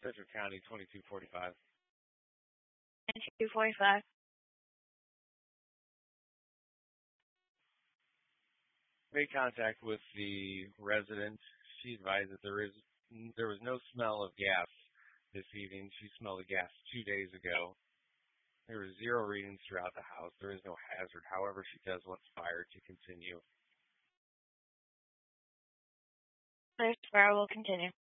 Sedgwick County 2245. 245. Made contact with the resident. She advised that there was no smell of gas this evening. She smelled the gas 2 days ago. There were 0 readings throughout the house. There is no hazard. However, she does want fire to continue. There's fire will continue.